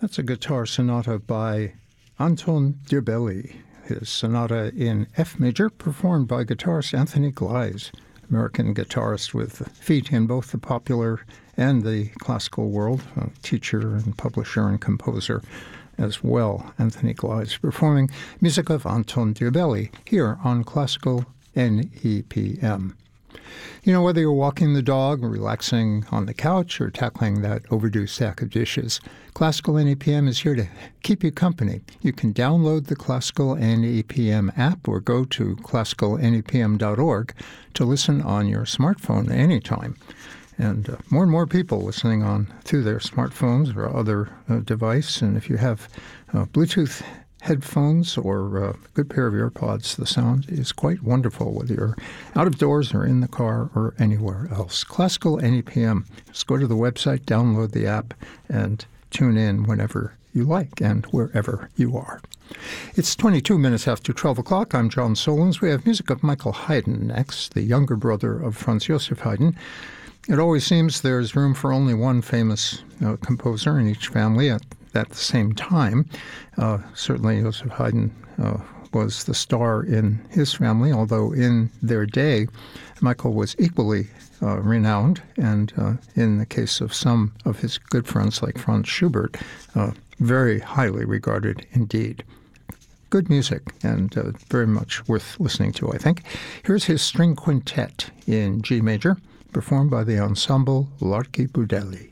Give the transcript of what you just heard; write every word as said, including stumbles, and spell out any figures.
That's a guitar sonata by Anton Diabelli, his sonata in F major, performed by guitarist Anthony Gleis, American guitarist with feet in both the popular and the classical world, a teacher and publisher and composer as well. Anthony Gleis performing music of Anton Diabelli here on Classical N E P M. You know, whether you're walking the dog, or relaxing on the couch, or tackling that overdue stack of dishes, Classical N E P M is here to keep you company. You can download the Classical N E P M app or go to classical N E P M dot org to listen on your smartphone anytime. And uh, more and more people listening on through their smartphones or other uh, device. And if you have uh, Bluetooth headphones or a good pair of earpods, the sound is quite wonderful, whether you're out of doors or in the car or anywhere else. Classical N E P M. Just go to the website, download the app, and tune in whenever you like and wherever you are. It's twenty-two minutes after twelve o'clock. I'm John Solons. We have music of Michael Haydn next, the younger brother of Franz Joseph Haydn. It always seems there's room for only one famous uh, composer in each family at at the same time. Uh, certainly Joseph Haydn uh, was the star in his family, although in their day, Michael was equally uh, renowned, and uh, in the case of some of his good friends like Franz Schubert, uh, very highly regarded indeed. Good music, and uh, very much worth listening to, I think. Here's his string quintet in G major, performed by the ensemble Larchi Budelli.